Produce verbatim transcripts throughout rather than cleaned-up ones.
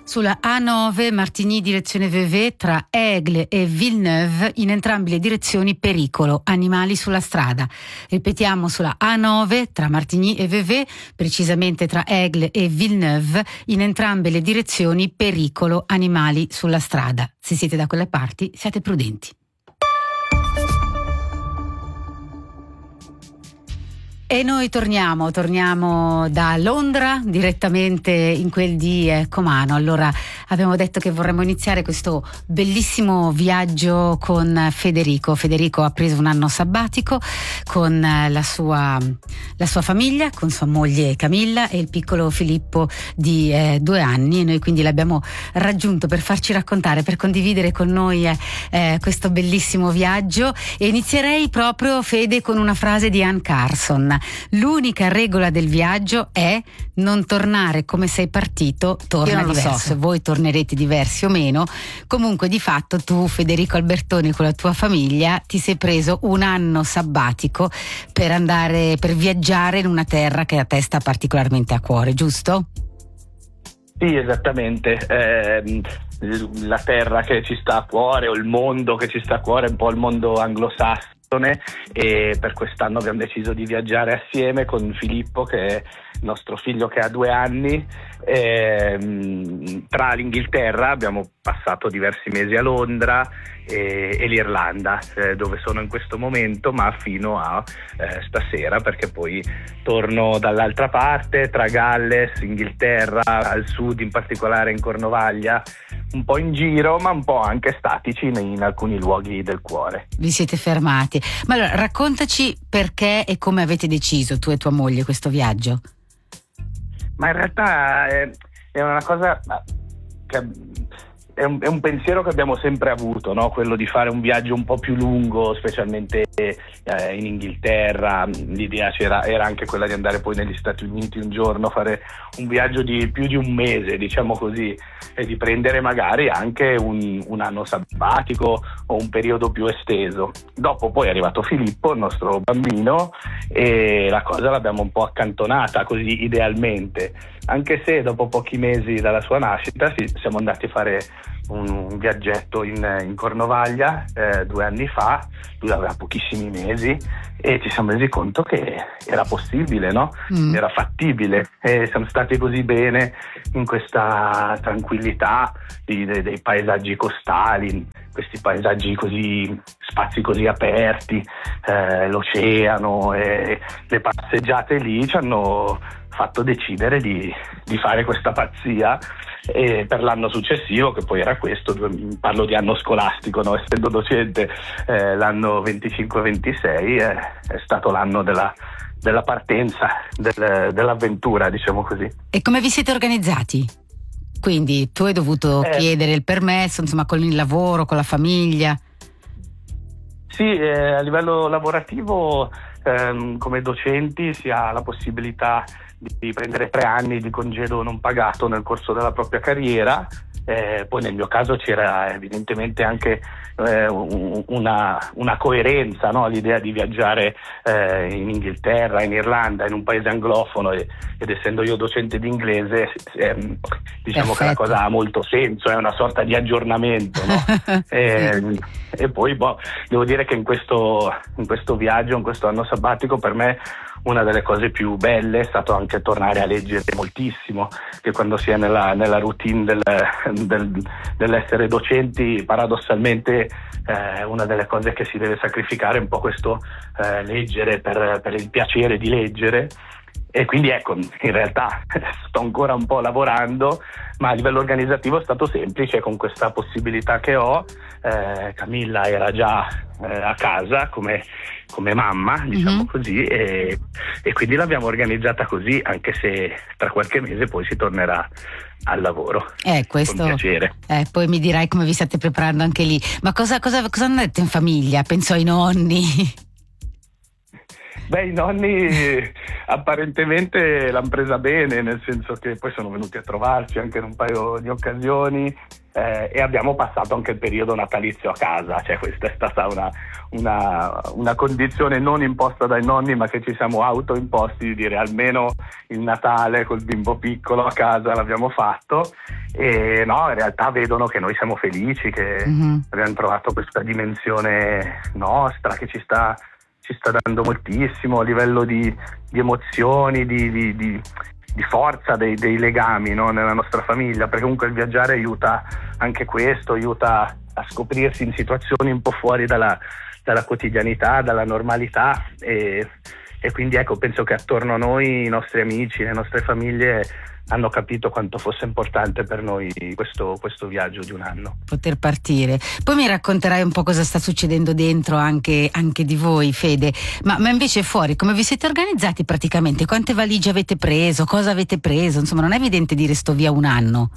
Sulla A nove Martigny direzione Vevey tra Aigle e Villeneuve, in entrambe le direzioni pericolo, animali sulla strada. Ripetiamo, sulla A nove tra Martigny e Vevey, precisamente tra Aigle e Villeneuve, in entrambe le direzioni pericolo, animali sulla strada. Se siete da quelle parti, siate prudenti. E noi torniamo, torniamo da Londra direttamente in quel di eh, Comano. Allora abbiamo detto che vorremmo iniziare questo bellissimo viaggio con Federico. Federico ha preso un anno sabbatico con eh, la sua la sua famiglia, con sua moglie Camilla e il piccolo Filippo di eh, due anni, e noi quindi l'abbiamo raggiunto per farci raccontare, per condividere con noi eh, eh, questo bellissimo viaggio. E inizierei proprio, Fede, con una frase di Anne Carson: l'unica regola del viaggio è non tornare come sei partito, torna Io non lo diverso. so Se voi tornerete diversi o meno, comunque di fatto tu, Federico Albertoni, con la tua famiglia ti sei preso un anno sabbatico per andare, per viaggiare in una terra che a te sta particolarmente a cuore, giusto? Sì, esattamente. Eh, la terra che ci sta a cuore, o il mondo che ci sta a cuore, è un po' il mondo anglosassone, e per quest'anno abbiamo deciso di viaggiare assieme con Filippo, che è il nostro figlio che ha due anni. E, tra l'Inghilterra abbiamo passato diversi mesi a Londra e, e l'Irlanda, eh, dove sono in questo momento, ma fino a eh, stasera, perché poi torno dall'altra parte, tra Galles, Inghilterra, al sud, in particolare in Cornovaglia, un po' in giro, ma un po' anche statici in, in alcuni luoghi del cuore. Vi siete fermati. Ma allora raccontaci perché e come avete deciso, tu e tua moglie, questo viaggio. Ma in realtà è, è una cosa che è un, è un pensiero che abbiamo sempre avuto, no? Quello di fare un viaggio un po' più lungo, specialmente eh, in Inghilterra. L'idea c'era, era anche quella di andare poi negli Stati Uniti un giorno, fare un viaggio di più di un mese, diciamo così, e di prendere magari anche un, un anno sabbatico o un periodo più esteso. Dopo poi è arrivato Filippo, il nostro bambino, e la cosa l'abbiamo un po' accantonata così idealmente, anche se dopo pochi mesi dalla sua nascita sì, siamo andati a fare un, un viaggetto in, in Cornovaglia eh, due anni fa. Lui aveva pochissimi mesi e ci siamo resi conto che era possibile, no? Mm. Era fattibile, e siamo stati così bene in questa tranquillità di, de, dei paesaggi costali, questi paesaggi così, spazi così aperti, eh, l'oceano e le passeggiate lì ci hanno fatto decidere di, di fare questa pazzia. E per l'anno successivo, che poi era questo, parlo di anno scolastico, no? Essendo docente, eh, l'anno venticinque ventisei è, è stato l'anno della, della partenza, del, dell'avventura, diciamo così. E come vi siete organizzati? Quindi tu hai dovuto eh, chiedere il permesso, insomma, con il lavoro, con la famiglia? Sì, eh, a livello lavorativo, ehm, come docenti si ha la possibilità di prendere tre anni di congedo non pagato nel corso della propria carriera. Eh, poi nel mio caso c'era evidentemente anche eh, una, una coerenza, no? L'idea di viaggiare eh, in Inghilterra, in Irlanda, in un paese anglofono, e, ed essendo io docente di inglese, eh, diciamo Perfetto. Che la cosa ha molto senso, è una sorta di aggiornamento, no? e, e poi boh, devo dire che in questo, in questo viaggio, in questo anno sabbatico, per me una delle cose più belle è stato anche tornare a leggere moltissimo, che quando si è nella, nella routine del, del, dell'essere docenti, paradossalmente eh, una delle cose che si deve sacrificare è un po' questo eh, leggere per, per il piacere di leggere. E quindi ecco, in realtà sto ancora un po' lavorando, ma a livello organizzativo è stato semplice, con questa possibilità che ho. eh, Camilla era già eh, a casa come, come mamma, diciamo mm-hmm. così, e, e quindi l'abbiamo organizzata così, anche se tra qualche mese poi si tornerà al lavoro. Eh, questo, con piacere. Eh, poi mi dirai come vi state preparando anche lì. Ma cosa, cosa, cosa hanno detto in famiglia? Penso ai nonni. Beh, i nonni apparentemente l'hanno presa bene, nel senso che poi sono venuti a trovarci anche in un paio di occasioni, eh, e abbiamo passato anche il periodo natalizio a casa. Cioè, questa è stata una, una, una condizione non imposta dai nonni, ma che ci siamo autoimposti, di dire almeno il Natale col bimbo piccolo a casa l'abbiamo fatto. e no, in realtà vedono che noi siamo felici, che mm-hmm. abbiamo trovato questa dimensione nostra che ci sta, ci sta dando moltissimo a livello di, di emozioni, di, di, di, di forza dei, dei legami, no? Nella nostra famiglia, perché comunque il viaggiare aiuta anche questo, aiuta a scoprirsi in situazioni un po' fuori dalla, dalla quotidianità, dalla normalità e, e quindi ecco, penso che attorno a noi i nostri amici, le nostre famiglie hanno capito quanto fosse importante per noi questo, questo viaggio di un anno. Poter partire. Poi mi racconterai un po' cosa sta succedendo dentro anche, anche di voi, Fede, ma, ma invece fuori come vi siete organizzati praticamente? Quante valigie avete preso? Cosa avete preso? Insomma, non è evidente dire sto via un anno.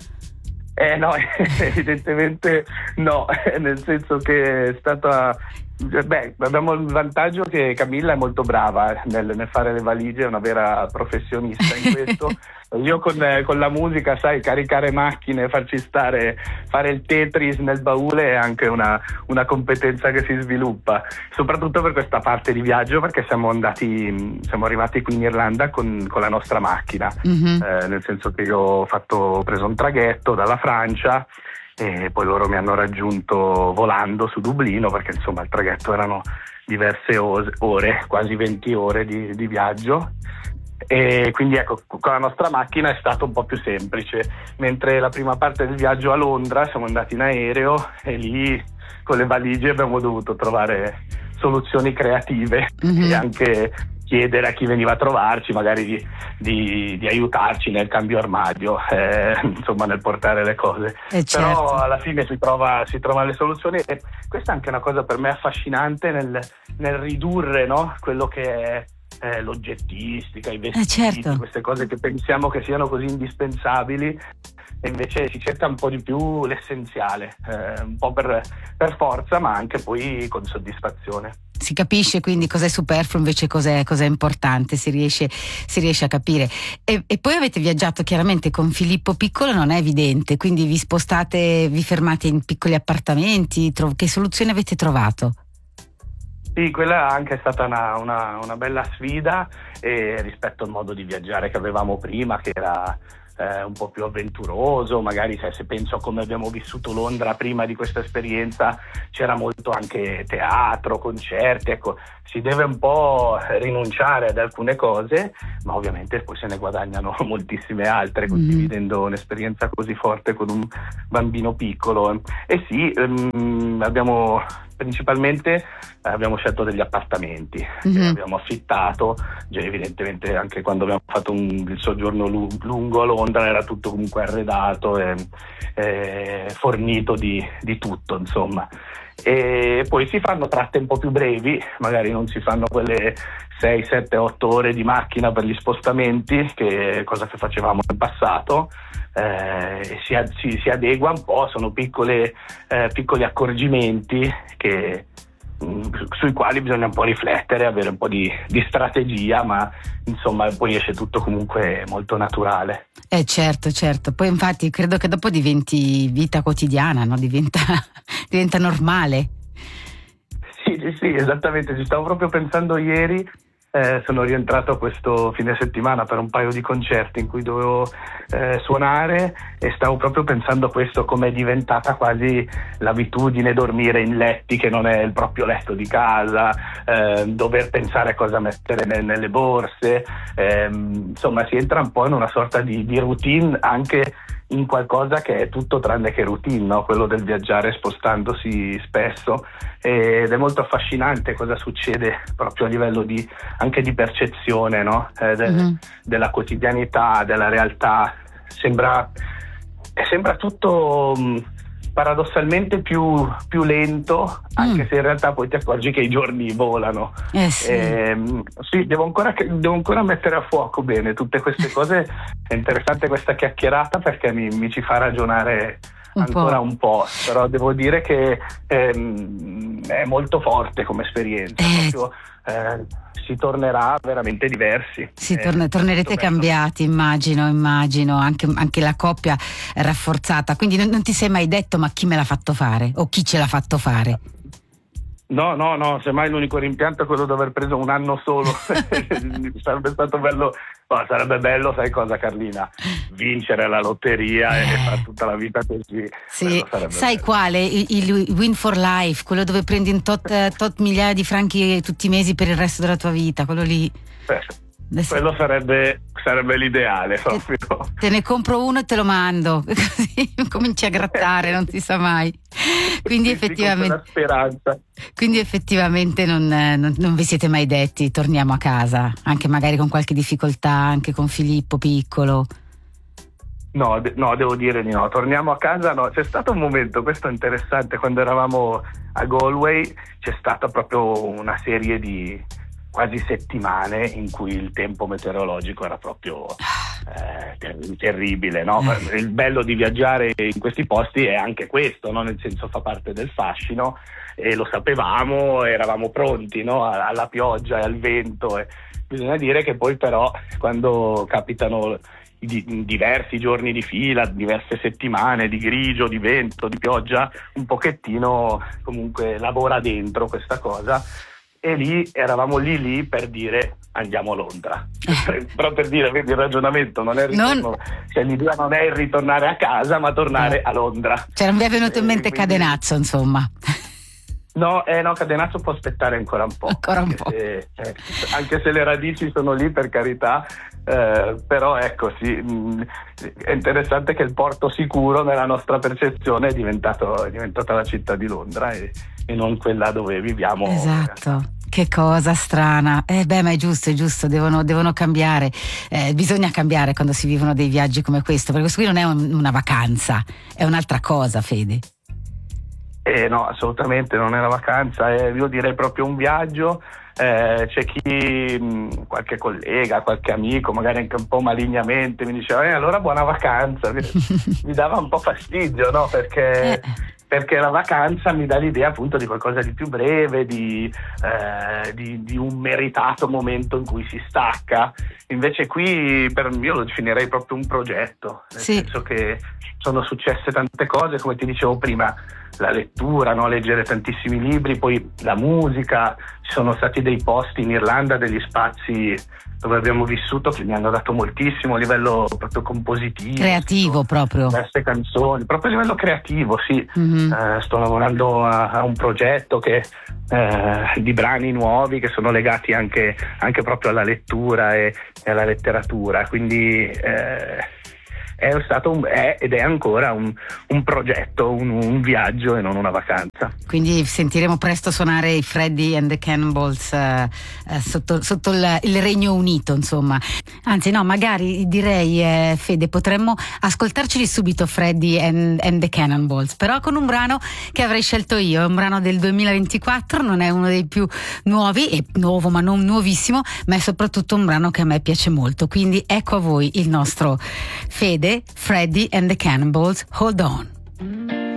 Eh no, evidentemente no, nel senso che è stata... Beh, abbiamo il vantaggio che Camilla è molto brava nel, nel fare le valigie, è una vera professionista in questo. Io con, con la musica, sai, caricare macchine, farci stare, fare il Tetris nel baule è anche una, una competenza che si sviluppa, soprattutto per questa parte di viaggio, perché siamo andati, siamo arrivati qui in Irlanda con, con la nostra macchina, mm-hmm. eh, nel senso che io ho fatto, ho preso un traghetto dalla Francia e poi loro mi hanno raggiunto volando su Dublino, perché insomma il traghetto erano diverse ore, quasi venti ore di, di viaggio, e quindi ecco, con la nostra macchina è stato un po' più semplice, mentre la prima parte del viaggio a Londra siamo andati in aereo e lì con le valigie abbiamo dovuto trovare soluzioni creative, mm-hmm. e anche chiedere a chi veniva a trovarci magari di, di, di aiutarci nel cambio armadio, eh, insomma nel portare le cose, eh certo. Però alla fine si trova si trovano le soluzioni, e questa è anche una cosa per me affascinante nel, nel ridurre, no? Quello che è eh, l'oggettistica, i vestiti, eh certo. queste cose che pensiamo che siano così indispensabili, e invece si cerca un po' di più l'essenziale, eh, un po' per, per forza, ma anche poi con soddisfazione. Si capisce quindi cos'è superfluo, invece cos'è, cos'è importante, si riesce, si riesce a capire. E, e poi avete viaggiato chiaramente con Filippo Piccolo, non è evidente, quindi vi spostate, vi fermate in piccoli appartamenti, tro- che soluzione avete trovato? Sì, quella anche è stata una, una, una bella sfida, eh, rispetto al modo di viaggiare che avevamo prima, che era Eh, un po' più avventuroso, magari se, se penso a come abbiamo vissuto Londra prima di questa esperienza, c'era molto anche teatro, concerti, ecco, si deve un po' rinunciare ad alcune cose, ma ovviamente poi se ne guadagnano moltissime altre, mm. condividendo un'esperienza così forte con un bambino piccolo. E sì, ehm, abbiamo principalmente eh, abbiamo scelto degli appartamenti, mm-hmm. che abbiamo affittato, già evidentemente anche quando abbiamo fatto un, il soggiorno lu- lungo a Londra era tutto comunque arredato e, e fornito di, di tutto, insomma. E poi si fanno tratte un po' più brevi, magari non si fanno quelle sei, sette, otto ore di macchina per gli spostamenti, che cosa che facevamo in passato, eh, si, si, si adegua un po', sono piccole, eh, piccoli accorgimenti che, mh, sui quali bisogna un po' riflettere, avere un po' di, di strategia, ma insomma poi esce tutto comunque molto naturale. Eh certo, certo, poi infatti credo che dopo diventi vita quotidiana, no? Diventa, diventa normale. Sì, sì, esattamente, ci stavo proprio pensando ieri, eh, sono rientrato questo fine settimana per un paio di concerti in cui dovevo eh, suonare, e stavo proprio pensando a questo, come è diventata quasi l'abitudine dormire in letti che non è il proprio letto di casa, eh, dover pensare a cosa mettere ne- nelle borse, eh, insomma si entra un po' in una sorta di, di routine, anche in qualcosa che è tutto tranne che routine, no? Quello del viaggiare spostandosi spesso, ed è molto affascinante cosa succede proprio a livello di anche di percezione, no? eh, de- mm-hmm. della quotidianità, della realtà. Sembra sembra tutto mh, paradossalmente più, più lento, anche mm. se in realtà poi ti accorgi che i giorni volano. Eh sì. Eh, sì, devo ancora, devo ancora mettere a fuoco bene tutte queste cose. È interessante questa chiacchierata perché mi, mi ci fa ragionare un ancora po'. un po', però devo dire che ehm, è molto forte come esperienza, eh. proprio, eh, si tornerà veramente diversi. Sì, torne, tornerete cambiati, immagino, immagino, anche, anche la coppia è rafforzata, quindi non, non ti sei mai detto ma chi me l'ha fatto fare o chi ce l'ha fatto fare? No, no, no, semmai l'unico rimpianto è quello di aver preso un anno solo. Sarebbe stato bello, no, sarebbe bello, sai cosa, Carlina? Vincere la lotteria eh. e fare tutta la vita così. Sì, sai bello. quale? Il, il Win for Life, quello dove prendi un tot, tot migliaia di franchi tutti i mesi per il resto della tua vita, quello lì. Eh. Adesso quello sarebbe, sarebbe l'ideale proprio. Te ne compro uno e te lo mando, così cominci a grattare, non si sa mai. Quindi effettivamente, speranza. Quindi effettivamente non, non, non vi siete mai detti torniamo a casa, anche magari con qualche difficoltà, anche con Filippo piccolo. No, de- no, devo dire di no, torniamo a casa no, c'è stato un momento, questo è interessante, quando eravamo a Galway c'è stata proprio una serie di quasi settimane in cui il tempo meteorologico era proprio eh, ter- terribile, no? Il bello di viaggiare in questi posti è anche questo, no? Nel senso fa parte del fascino e lo sapevamo, eravamo pronti, no? Alla pioggia e al vento e bisogna dire che poi però quando capitano i diversi giorni di fila, diverse settimane di grigio, di vento, di pioggia, un pochettino comunque lavora dentro questa cosa. E lì eravamo lì lì per dire andiamo a Londra, però per dire, vedi, il ragionamento non è il ritorno, non... cioè l'idea non è il ritornare a casa ma tornare eh. a Londra. Cioè non vi è venuto in mente eh, quindi... Cadenazzo, insomma? No, eh, no, Cadenazzo può aspettare ancora un po', ancora un anche, po'. Se, eh, anche se le radici sono lì, per carità, eh, però ecco sì, mh, è interessante che il porto sicuro nella nostra percezione è diventato è diventata la città di Londra e, e non quella dove viviamo. Esatto. Che cosa strana. Eh beh, ma è giusto, è giusto, devono, devono cambiare. Eh, bisogna cambiare quando si vivono dei viaggi come questo, perché questo qui non è un, una vacanza, è un'altra cosa, Fede. Eh, no, assolutamente non è una vacanza, eh, io direi proprio un viaggio. Eh, c'è chi, mh, qualche collega, qualche amico, magari anche un po' malignamente mi diceva eh, allora buona vacanza, mi, mi dava un po' fastidio, no? Perché, eh. perché la vacanza mi dà l'idea appunto di qualcosa di più breve, di, eh, di, di un meritato momento in cui si stacca. Invece qui per io lo definirei proprio un progetto, nel sì. senso che sono successe tante cose, come ti dicevo prima, la lettura, no? Leggere tantissimi libri, poi la musica, ci sono stati dei posti in Irlanda, degli spazi dove abbiamo vissuto che mi hanno dato moltissimo a livello proprio compositivo, creativo, proprio queste canzoni, proprio a livello creativo, sì. Mm-hmm. Eh, sto lavorando a, a un progetto che eh, di brani nuovi che sono legati anche, anche proprio alla lettura e, e alla letteratura, quindi eh, è stato un, è, ed è ancora un, un progetto, un, un viaggio e non una vacanza. Quindi sentiremo presto suonare i Freddie and the Cannonballs eh, eh, sotto, sotto il, il Regno Unito, insomma. Anzi no, magari direi eh, Fede, potremmo ascoltarceli subito Freddie and, and the Cannonballs, però con un brano che avrei scelto io, è un brano del duemilaventiquattro, non è uno dei più nuovi, è nuovo ma non nuovissimo, ma è soprattutto un brano che a me piace molto, quindi ecco a voi il nostro Fede, Freddie and the Cannonballs, Hold On.